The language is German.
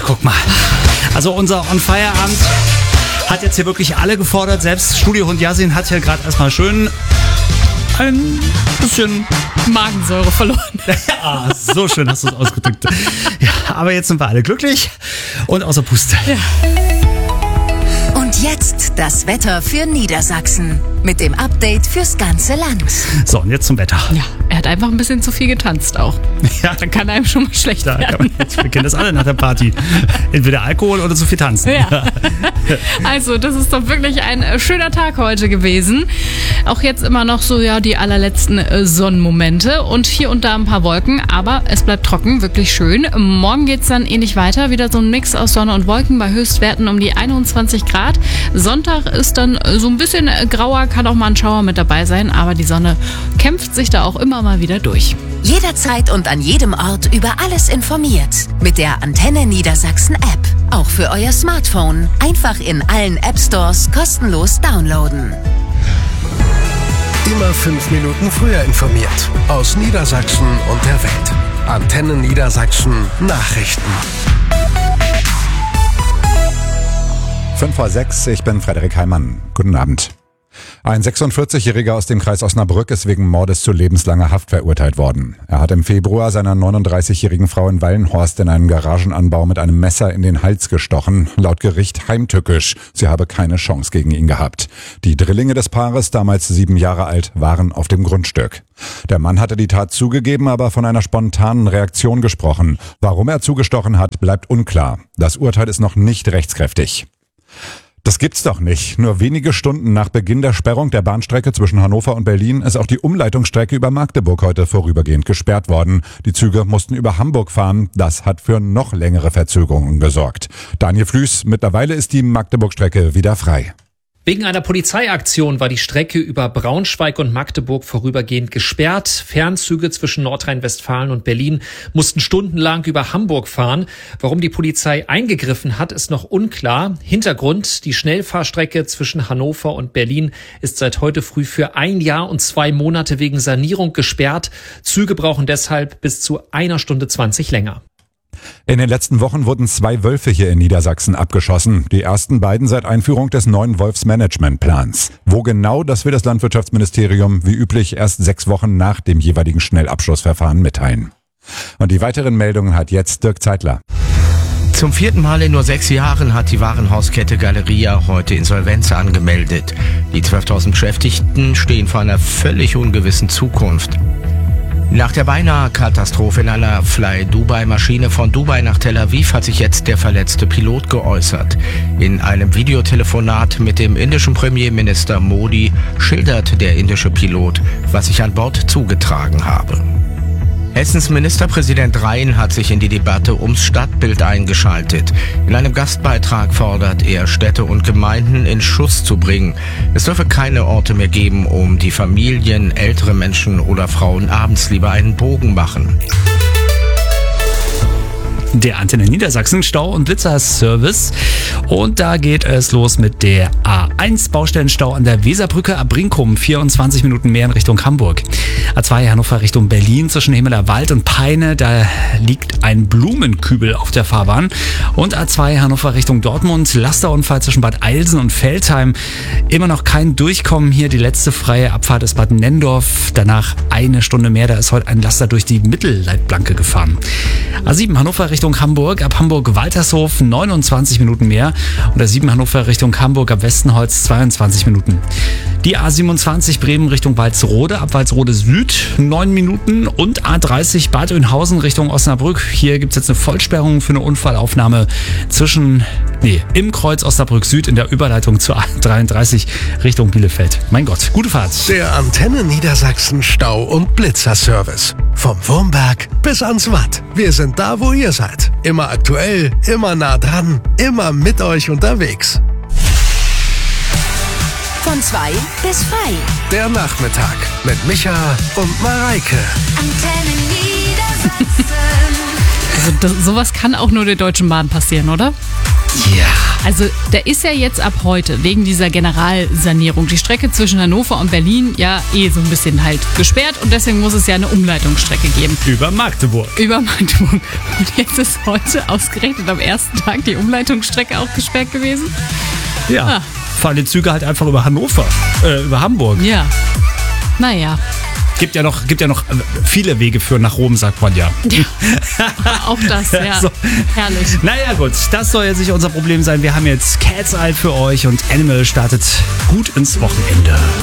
guck mal. Also unser On-Fire-Abend hat jetzt hier wirklich alle gefordert. Selbst Studiohund Yasin hat hier gerade erstmal schön ein bisschen Magensäure verloren. Ja, so schön hast du es ausgedrückt. Ja, aber jetzt sind wir alle glücklich und außer Puste. Ja. Und jetzt das Wetter für Niedersachsen mit dem Update fürs ganze Land. So, und jetzt zum Wetter. Ja, er hat einfach ein bisschen zu viel getanzt auch. Ja, Dann kann einem schon mal schlecht werden. wir kennen das alle nach der Party. Entweder Alkohol oder zu viel tanzen. Ja. Also, das ist doch wirklich ein schöner Tag heute gewesen. Auch jetzt immer noch so die allerletzten Sonnenmomente und hier und da ein paar Wolken, aber es bleibt trocken, wirklich schön. Morgen geht's dann ähnlich weiter, wieder so ein Mix aus Sonne und Wolken bei Höchstwerten um die 21 Grad. Sonntag ist dann so ein bisschen grauer, kann auch mal ein Schauer mit dabei sein, aber die Sonne kämpft sich da auch immer mal wieder durch. Jederzeit und an jedem Ort über alles informiert. Mit der Antenne Niedersachsen App. Auch für euer Smartphone. Einfach in allen App Stores kostenlos downloaden. Immer 5 Minuten früher informiert. Aus Niedersachsen und der Welt. Antenne Niedersachsen Nachrichten. 5:06, ich bin Frederik Heimann. Guten Abend. Ein 46-Jähriger aus dem Kreis Osnabrück ist wegen Mordes zu lebenslanger Haft verurteilt worden. Er hat im Februar seiner 39-jährigen Frau in Wallenhorst in einem Garagenanbau mit einem Messer in den Hals gestochen. Laut Gericht heimtückisch. Sie habe keine Chance gegen ihn gehabt. Die Drillinge des Paares, damals 7 Jahre alt, waren auf dem Grundstück. Der Mann hatte die Tat zugegeben, aber von einer spontanen Reaktion gesprochen. Warum er zugestochen hat, bleibt unklar. Das Urteil ist noch nicht rechtskräftig. Das gibt's doch nicht. Nur wenige Stunden nach Beginn der Sperrung der Bahnstrecke zwischen Hannover und Berlin ist auch die Umleitungsstrecke über Magdeburg heute vorübergehend gesperrt worden. Die Züge mussten über Hamburg fahren. Das hat für noch längere Verzögerungen gesorgt. Daniel Flüß, mittlerweile ist die Magdeburg-Strecke wieder frei. Wegen einer Polizeiaktion war die Strecke über Braunschweig und Magdeburg vorübergehend gesperrt. Fernzüge zwischen Nordrhein-Westfalen und Berlin mussten stundenlang über Hamburg fahren. Warum die Polizei eingegriffen hat, ist noch unklar. Hintergrund: die Schnellfahrstrecke zwischen Hannover und Berlin ist seit heute früh für 1 Jahr und 2 Monate wegen Sanierung gesperrt. Züge brauchen deshalb bis zu 1 Stunde 20 länger. In den letzten Wochen wurden 2 Wölfe hier in Niedersachsen abgeschossen. Die ersten beiden seit Einführung des neuen Wolfsmanagementplans. Wo genau, das will das Landwirtschaftsministerium wie üblich erst 6 Wochen nach dem jeweiligen Schnellabschlussverfahren mitteilen. Und die weiteren Meldungen hat jetzt Dirk Zeitler. Zum 4. Mal in nur 6 Jahren hat die Warenhauskette Galeria heute Insolvenz angemeldet. Die 12.000 Beschäftigten stehen vor einer völlig ungewissen Zukunft. Nach der beinahe Katastrophe in einer Fly-Dubai-Maschine von Dubai nach Tel Aviv hat sich jetzt der verletzte Pilot geäußert. In einem Videotelefonat mit dem indischen Premierminister Modi schildert der indische Pilot, was sich an Bord zugetragen habe. Hessens Ministerpräsident Rhein hat sich in die Debatte ums Stadtbild eingeschaltet. In einem Gastbeitrag fordert er, Städte und Gemeinden in Schuss zu bringen. Es dürfe keine Orte mehr geben, um die Familien, ältere Menschen oder Frauen abends lieber einen Bogen machen. Der Antenne Niedersachsen Stau- und Blitzerservice. Und da geht es los mit der A1 Baustellenstau an der Weserbrücke ab Brinkum. 24 Minuten mehr in Richtung Hamburg. A2 Hannover Richtung Berlin zwischen Himmeler Wald und Peine. Da liegt ein Blumenkübel auf der Fahrbahn. Und A2 Hannover Richtung Dortmund. Lasterunfall zwischen Bad Eilsen und Veltheim. Immer noch kein Durchkommen hier. Die letzte freie Abfahrt ist Bad Nendorf. Danach 1 Stunde mehr. Da ist heute ein Laster durch die Mittelleitplanke gefahren. A7 Hannover Richtung Hamburg, ab Hamburg-Waltershof 29 Minuten mehr und A7 Hannover Richtung Hamburg ab Westenholz 22 Minuten. Die A27 Bremen Richtung Walsrode, ab Walsrode Süd 9 Minuten und A30 Bad Oeynhausen Richtung Osnabrück. Hier gibt es jetzt eine Vollsperrung für eine Unfallaufnahme im Kreuz Osnabrück Süd in der Überleitung zur A33 Richtung Bielefeld. Mein Gott, gute Fahrt. Der Antenne Niedersachsen Stau- und Blitzerservice. Vom Wurmberg bis ans Watt. Wir sind da, wo ihr seid. Immer aktuell, immer nah dran, immer mit euch unterwegs. Von 2 bis 3. Der Nachmittag mit Micha und Mareike. Antenne Niedersachsen. Also sowas kann auch nur der Deutschen Bahn passieren, oder? Ja. Also da ist ja jetzt ab heute wegen dieser Generalsanierung die Strecke zwischen Hannover und Berlin ja so ein bisschen halt gesperrt und deswegen muss es ja eine Umleitungsstrecke geben. Über Magdeburg. Über Magdeburg. Und jetzt ist heute ausgerechnet am ersten Tag die Umleitungsstrecke auch gesperrt gewesen. Ja. Fahren die Züge halt einfach über Hannover, über Hamburg. Ja. Naja. Gibt ja noch viele Wege führen nach Rom, sagt man ja. Auch das, ja. So. Herrlich. Naja gut, das soll jetzt nicht unser Problem sein. Wir haben jetzt Cat's Eye für euch und Animal startet gut ins Wochenende.